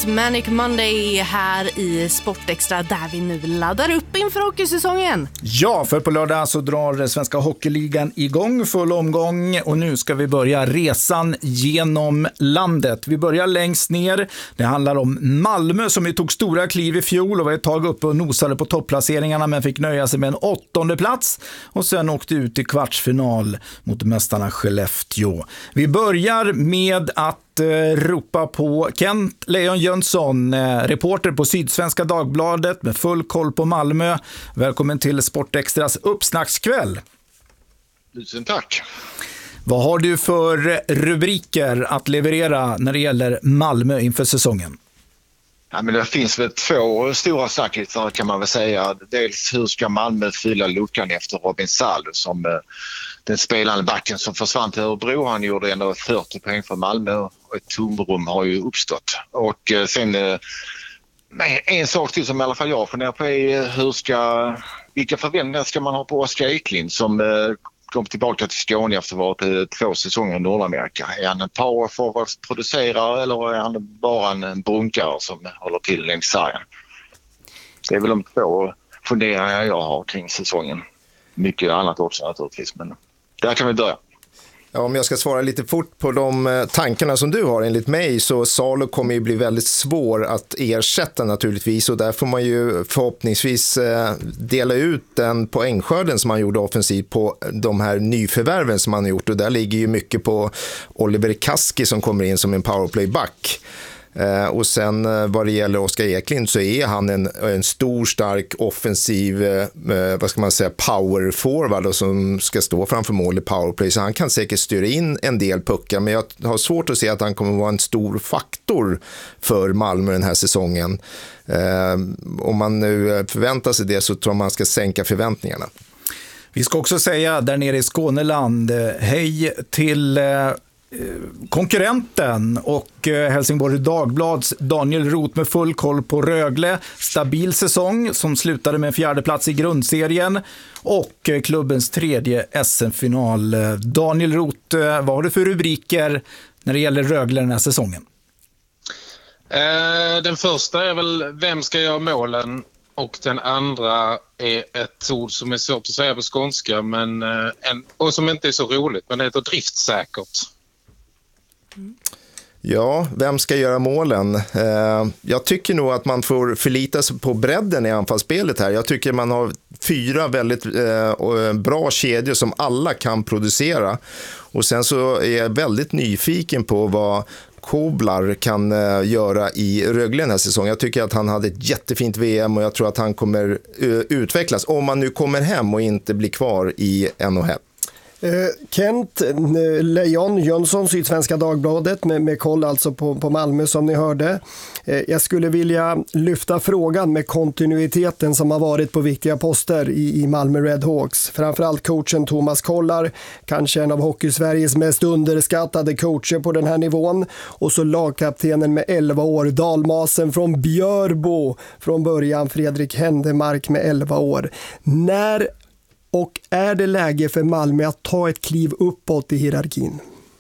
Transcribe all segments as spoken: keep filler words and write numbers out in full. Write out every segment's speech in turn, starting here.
Beatles Manic Monday här i Sportextra där vi nu laddar upp inför hockeysäsongen. Ja, för på lördag så drar Svenska Hockeyligan igång full omgång och nu ska vi börja resan genom landet. Vi börjar längst ner. Det handlar om Malmö som ju tog stora kliv i fjol och var ett tag uppe och nosade på topplaceringarna men fick nöja sig med en åttonde plats och sen åkte ut i kvartsfinal mot mästarna Skellefteå. Vi börjar med att ropa på Kent Lejon Jönsson, reporter på Sydsvenska Dagbladet med full koll på Malmö. Välkommen till Sportextras uppsnackskväll. Tusen tack. Vad har du för rubriker att leverera när det gäller Malmö inför säsongen? Ja, men det finns väl två stora snackisar kan man väl säga. Dels hur ska Malmö fylla luckan efter Robin Salo som eh, den spelande backen som försvann till Örebro. Han gjorde ändå fyrtio poäng för Malmö och ett tomrum har ju uppstått. Och eh, sen eh, en sak till som i alla fall jag funderar på är hur ska, vilka förväntningar ska man ha på Oskar Eklind som eh, kom tillbaka till Skåne efter att ha varit två säsonger i Nordamerika. Är han en powerforwardsproducerare eller är han bara en brunkare som håller till längs sargen? Det är väl de två funderingar jag har kring säsongen. Mycket annat också naturligtvis, men där kan vi börja. Ja, om jag ska svara lite fort på de tankarna som du har enligt mig så Salo kommer ju bli väldigt svår att ersätta naturligtvis och där får man ju förhoppningsvis dela ut den poängskörden som man gjorde offensivt på de här nyförvärven som man har gjort och där ligger ju mycket på Oliver Kaski som kommer in som en powerplayback. Eh, och sen eh, vad det gäller Oskar Eklind så är han en, en stor, stark, offensiv eh, vad ska man säga, power forward och som ska stå framför mål i powerplay så han kan säkert styra in en del puckar men jag har svårt att se att han kommer vara en stor faktor för Malmö den här säsongen. Eh, om man nu förväntar sig det så tror man ska sänka förväntningarna. Vi ska också säga där nere i Skåneland hej till eh... konkurrenten och Helsingborg Dagblads Daniel Roth med full koll på Rögle. Stabil säsong som slutade med en fjärde plats i grundserien och klubbens tredje S M-final. Daniel Roth, vad har du för rubriker när det gäller Rögle den här säsongen? Eh, den första är väl vem ska göra målen och den andra är ett ord som är svårt att säga på skånska men, eh, en, och som inte är så roligt men det heter driftsäkert. Ja, vem ska göra målen? Eh, jag tycker nog att man får förlita sig på bredden i anfallsspelet här. Jag tycker man har fyra väldigt eh, bra kedjor som alla kan producera. Och sen så är jag väldigt nyfiken på vad Koblar kan eh, göra i Rögle den här säsongen. Jag tycker att han hade ett jättefint V M och jag tror att han kommer eh, utvecklas om man nu kommer hem och inte blir kvar i N H L. Kent Lejon Jönsson, Sydsvenska Dagbladet med, med koll alltså på, på Malmö som ni hörde. Jag skulle vilja lyfta frågan med kontinuiteten som har varit på viktiga poster i, i Malmö Redhawks. Framförallt coachen Thomas Kollar, kanske en av Hockeysveriges mest underskattade coacher på den här nivån. Och så lagkaptenen med elva år, dalmasen från Björbo från början, Fredrik Händemark med elva år. När och är det läge för Malmö att ta ett kliv uppåt i hierarkin?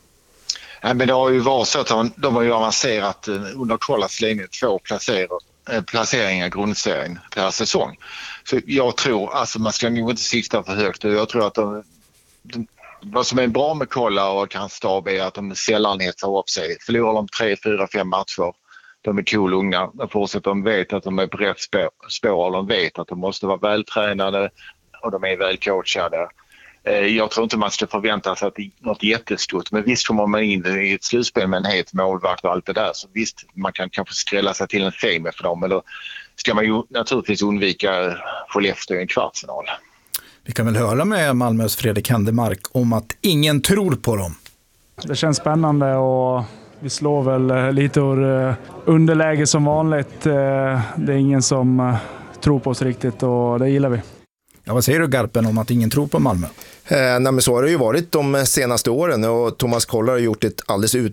Ja, men det har ju varit så att de har ju avancerat under Kollas länge två placeringar i grundserien per säsong. Så jag tror, alltså man ska nog inte sikta för högt. Jag tror att de, de, vad som är bra med Kolla och hans stab är att de sällan hetar upp sig. Förlorar de tre, fyra, fem matcher. De är cool unga. Fortsätter de vet att de är på rätt spår, spår. De vet att de måste vara vältränade och de är väl coachade. Jag tror inte man ska förvänta sig att det är något jättestort. Men visst kommer man in i ett slutspel med en het målvakt och allt det där. Så visst, man kan kanske skrälla sig till en semi för dem. Eller ska man ju naturligtvis undvika Skellefteå i en kvartsfinal. Vi kan väl höra med Malmös Fredrik Händemark om att ingen tror på dem. Det känns spännande och vi slår väl lite ur underläge som vanligt. Det är ingen som tror på oss riktigt och det gillar vi. Ja, vad säger du Garpen om att ingen tror på Malmö? Eh, nej, men så har det ju varit de senaste åren och Thomas Kollar har gjort ett alldeles utmärkt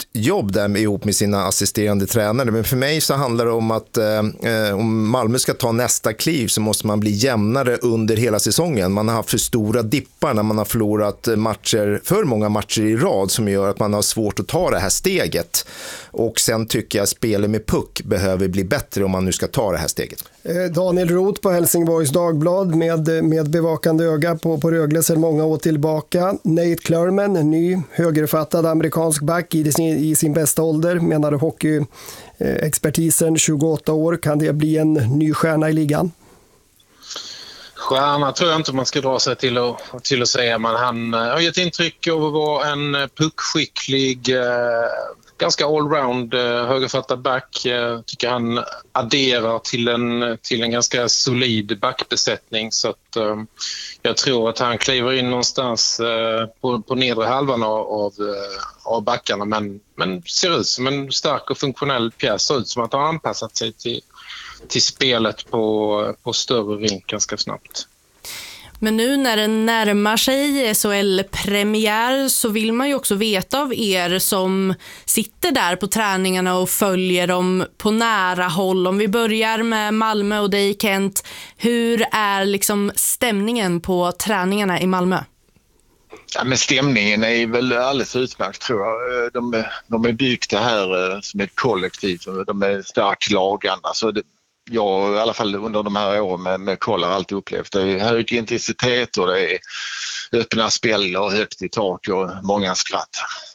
jobb där ihop med sina assisterande tränare. Men för mig så handlar det om att eh, om Malmö ska ta nästa kliv så måste man bli jämnare under hela säsongen. Man har haft för stora dippar när man har förlorat matcher, för många matcher i rad, som gör att man har svårt att ta det här steget. Och sen tycker jag att spelet med puck behöver bli bättre om man nu ska ta det här steget. Daniel Roth på Helsingborgs Dagblad med, med bevakande öga på, på Rögle sedan många år tillbaka. Nate Clurman, en ny högerfattad amerikansk back i sin, i sin bästa ålder, menar hockeyexpertisen, tjugoåtta år. Kan det bli en ny stjärna i ligan? Stjärna tror jag inte man ska dra sig till att, till att säga, men han har gett intryck av att vara en puckskicklig, ganska allround högerfattad back. Jag tycker han adderar till en, till en ganska solid backbesättning, så att um, jag tror att han kliver in någonstans uh, på, på nedre halvan av, av, av backarna, men, men ser ut som en stark och funktionell pjäs, ser ut som att han har anpassat sig till, till spelet på, på större rink ganska snabbt. Men nu när det närmar sig S H L-premiär så vill man ju också veta av er som sitter där på träningarna och följer dem på nära håll. Om vi börjar med Malmö och dig, Kent, hur är liksom stämningen på träningarna i Malmö? Ja, men stämningen är väl alldeles utmärkt, tror jag. De, de är byggt det här som ett kollektiv, de är starkt lagande. Alltså det, jag i alla fall under de här åren med, med koll har alltid upplevt det är hög intensitet och det är öppna spel och högt i tak och många skratt.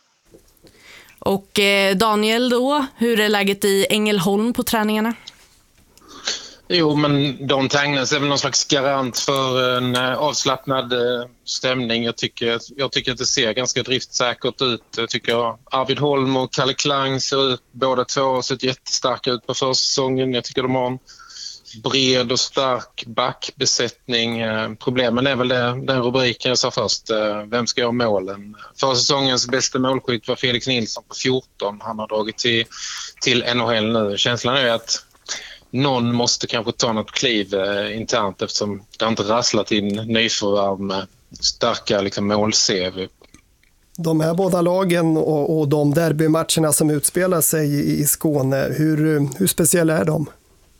Och eh, Daniel då, hur är läget i Ängelholm på träningarna? Jo, men Don Tangnes är väl någon slags garant för en avslappnad stämning. Jag tycker, jag tycker att det ser ganska driftsäkert ut. Jag tycker Arvid Holm och Kalle Klang ser ut, båda två har sett jättestarka ut på försäsongen. Jag tycker de har en bred och stark backbesättning. Problemen är väl det, den rubriken jag sa först. Vem ska göra målen? Försäsongens bästa målskytt var Felix Nilsson på fjorton. Han har dragit till, till N H L nu. Känslan är att någon måste kanske ta något kliv eh, internt, eftersom det inte rasslat in nyförvärv med starka liksom, mål-C V. De här båda lagen och, och de derbymatcherna som utspelar sig i, i Skåne, hur, hur speciella är de?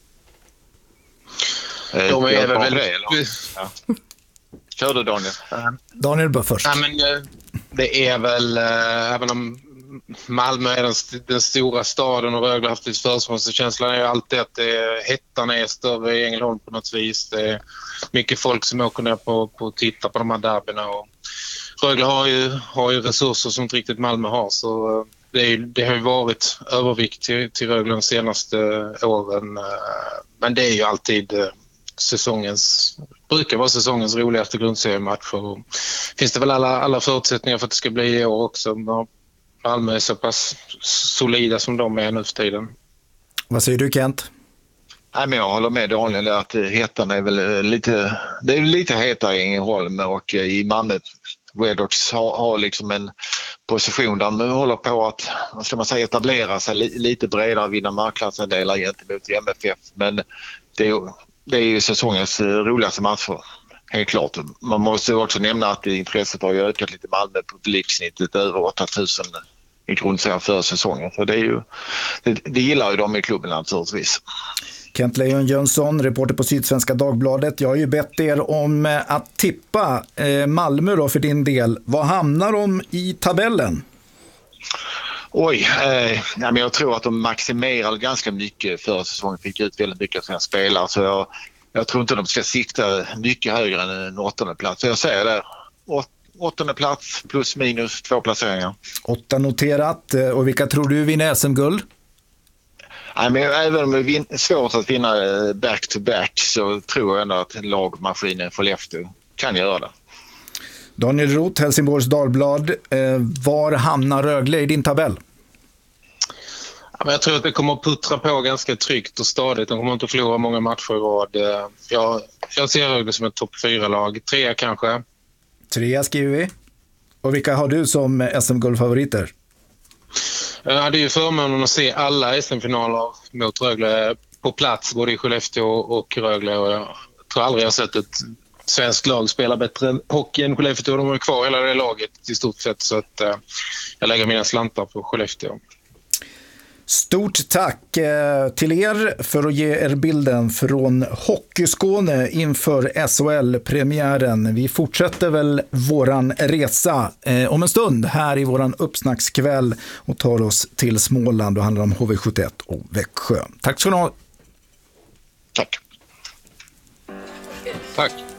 De är väl väldigt... Ja. Kör du, Daniel. Daniel bör först. Ja, men, det är väl, äh, även om Malmö är den, den stora staden och Rögle har haft ett försprång, så känslan är ju alltid att det är, hettan är större i Ängelholm på något vis. Det är mycket folk som åker ner på, på att titta på de här derbyna, och Rögle har ju, har ju resurser som inte riktigt Malmö har, så det, är, det har ju varit övervikt till, till Rögle de senaste åren, men det är ju alltid säsongens, brukar vara säsongens roligaste grundseriematch, och finns det väl alla, alla förutsättningar för att det ska bli i år också. Malmö är så pass solida som de är nu för tiden. Vad säger du, Kent? Nej, men jag håller med Daniel att hettan är väl lite, det är lite hetare i Ängelholm, och i Malmö Redhawks har, har liksom en position där man håller på att, vad ska man säga, etablera sig lite bredare, vinna marknadsandelar gentemot M F F, men det är ju, det är ju säsongens roligaste matcher. Helt klart. Man måste också nämna att intresset har ökat lite i Malmö, publiksnittet över åtta tusen i grundserien för säsongen. Så det, är ju, det, det gillar ju de i klubben naturligtvis. Kent Lejon Jönsson, reporter på Sydsvenska Dagbladet. Jag har ju bett er om att tippa Malmö då för din del. Vad hamnar de i tabellen? Oj, eh, ja, men jag tror att de maximerar ganska mycket för säsongen. Fick ut väldigt mycket av sina spelare, så jag Jag tror inte de ska sikta mycket högre än en åttonde plats. Så jag säger det. Åt, åttonde plats plus minus två placeringar. Åtta noterat. Och vilka tror du vinner S M-guld? Nej, men även om det är svårt att vinna back-to-back så tror jag ändå att lagmaskinen för Skellefteå kan göra det. Daniel Roth, Helsingborgs Dagblad. Var hamnar Rögle i din tabell? Jag tror att det kommer att puttra på ganska tryggt och stadigt. De kommer inte att förlora många matcher i rad. Jag, jag ser Rögle som ett topp fyra-lag. Trea kanske. Trea skriver vi. Och vilka har du som S M-guldfavoriter? Jag hade ju förmånen att se alla S M-finaler mot Rögle på plats, både i Skellefteå och Rögle. Och jag tror aldrig jag har sett ett svensk lag spelar bättre hockey än Skellefteå. De har ju kvar hela det laget i stort sett, så att eh, jag lägger mina slantar på Skellefteå. Stort tack eh, till er för att ge er bilden från Hockeyskåne inför S H L-premiären. Vi fortsätter väl våran resa eh, om en stund här i våran uppsnackskväll och tar oss till Småland och handlar om H V sjuttioett och Växjö. Tack ska ni ha. Tack. Tack.